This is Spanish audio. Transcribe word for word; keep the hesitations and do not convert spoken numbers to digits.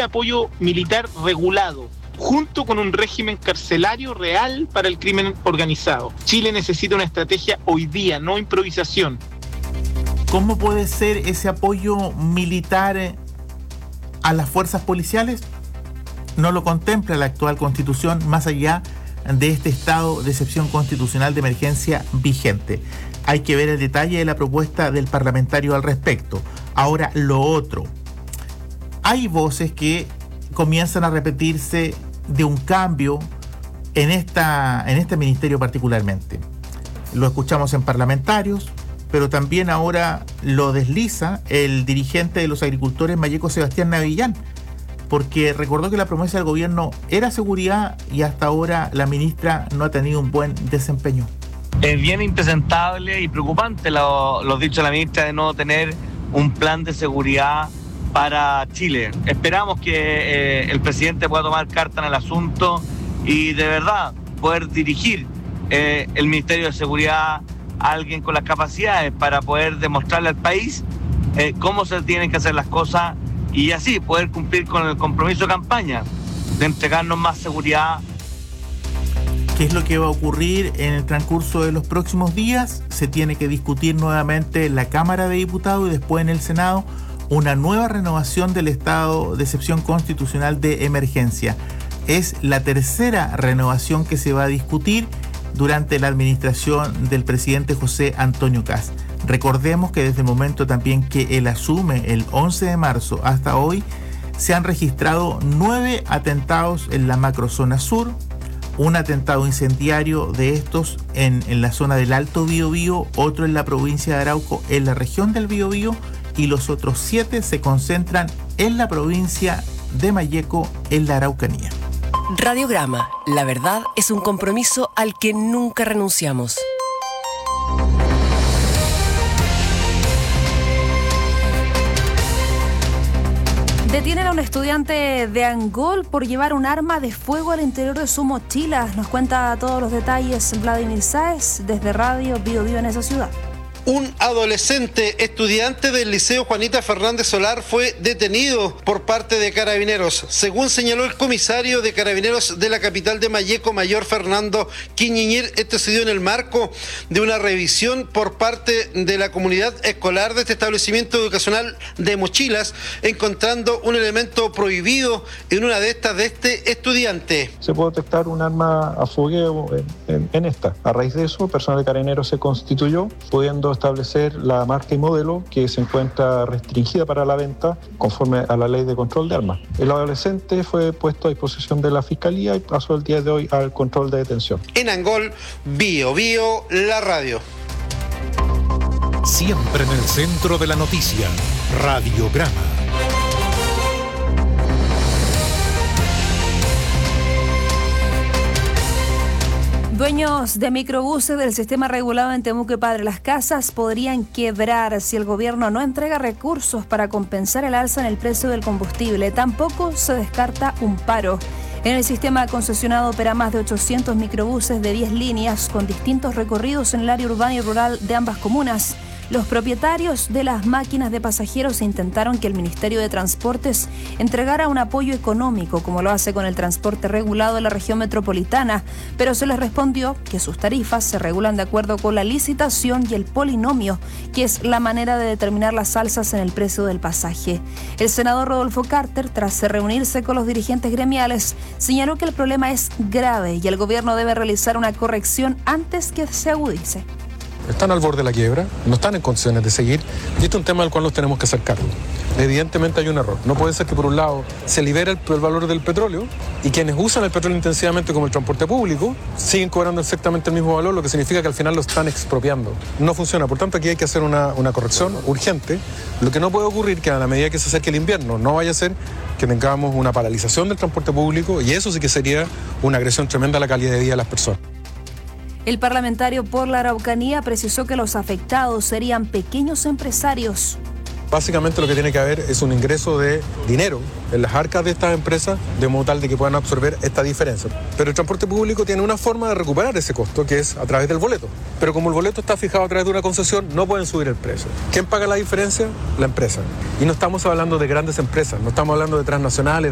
apoyo militar regulado, junto con un régimen carcelario real para el crimen organizado. Chile necesita una estrategia hoy día, no improvisación. ¿Cómo puede ser ese apoyo militar a las fuerzas policiales? No lo contempla la actual Constitución, más allá de este estado de excepción constitucional de emergencia vigente. Hay que ver el detalle de la propuesta del parlamentario al respecto. Ahora, lo otro. Hay voces que comienzan a repetirse de un cambio en, esta, en este ministerio particularmente. Lo escuchamos en parlamentarios, pero también ahora lo desliza el dirigente de los agricultores Malleco, Sebastián Navillán, porque recordó que la promesa del gobierno era seguridad y hasta ahora la ministra no ha tenido un buen desempeño. Es bien impresentable y preocupante lo, lo dicho de la ministra de no tener un plan de seguridad para Chile. Esperamos que eh, el presidente pueda tomar carta en el asunto y de verdad poder dirigir eh, el Ministerio de Seguridad a alguien con las capacidades para poder demostrarle al país eh, cómo se tienen que hacer las cosas y así poder cumplir con el compromiso de campaña de entregarnos más seguridad. ¿Qué es lo que va a ocurrir en el transcurso de los próximos días? Se tiene que discutir nuevamente en la Cámara de Diputados y después en el Senado una nueva renovación del estado de excepción constitucional de emergencia. Es la tercera renovación que se va a discutir durante la administración del presidente José Antonio Kast. Recordemos que desde el momento también que él asume, el once de marzo hasta hoy, se han registrado nueve atentados en la macrozona sur, un atentado incendiario de estos en, en la zona del Alto Biobío, otro en la provincia de Arauco, en la región del Biobío, y los otros siete se concentran en la provincia de Malleco, en la Araucanía. Radiograma, la verdad es un compromiso al que nunca renunciamos. Detienen a un estudiante de Angol por llevar un arma de fuego al interior de su mochila. Nos cuenta todos los detalles Vladimir Sáez desde Radio Bio Bio en esa ciudad. Un adolescente estudiante del Liceo Juanita Fernández Solar fue detenido por parte de Carabineros. Según señaló el comisario de Carabineros de la capital de Malleco, mayor Fernando Quiñiñir, esto se dio en el marco de una revisión por parte de la comunidad escolar de este establecimiento educacional de Mochilas, encontrando un elemento prohibido en una de estas de este estudiante. Se puede detectar un arma a fogueo en, en, en esta. A raíz de eso, el personal de Carabineros se constituyó, pudiendo establecer la marca y modelo que se encuentra restringida para la venta conforme a la ley de control de armas. El adolescente fue puesto a disposición de la Fiscalía y pasó el día de hoy al control de detención. En Angol, Bio Bio, la radio. Siempre en el centro de la noticia, Radiograma. Dueños de microbuses del sistema regulado en Temuco y Padre Las Casas podrían quebrar si el gobierno no entrega recursos para compensar el alza en el precio del combustible. Tampoco se descarta un paro. En el sistema concesionado opera más de ochocientos microbuses de diez líneas con distintos recorridos en el área urbana y rural de ambas comunas. Los propietarios de las máquinas de pasajeros intentaron que el Ministerio de Transportes entregara un apoyo económico, como lo hace con el transporte regulado de la región metropolitana, pero se les respondió que sus tarifas se regulan de acuerdo con la licitación y el polinomio, que es la manera de determinar las alzas en el precio del pasaje. El senador Rodolfo Carter, tras reunirse con los dirigentes gremiales, señaló que el problema es grave y el gobierno debe realizar una corrección antes que se agudice. Están al borde de la quiebra, no están en condiciones de seguir y este es un tema del cual nos tenemos que hacer cargo. Evidentemente hay un error. No puede ser que por un lado se libere el, el valor del petróleo y quienes usan el petróleo intensivamente como el transporte público siguen cobrando exactamente el mismo valor, lo que significa que al final lo están expropiando. No funciona, por tanto aquí hay que hacer una, una corrección urgente. Lo que no puede ocurrir que a la medida que se acerque el invierno no vaya a ser que tengamos una paralización del transporte público y eso sí que sería una agresión tremenda a la calidad de vida de las personas. El parlamentario por la Araucanía precisó que los afectados serían pequeños empresarios. Básicamente lo que tiene que haber es un ingreso de dinero en las arcas de estas empresas de modo tal de que puedan absorber esta diferencia. Pero el transporte público tiene una forma de recuperar ese costo, que es a través del boleto. Pero como el boleto está fijado a través de una concesión, no pueden subir el precio. ¿Quién paga la diferencia? La empresa. Y no estamos hablando de grandes empresas, no estamos hablando de transnacionales.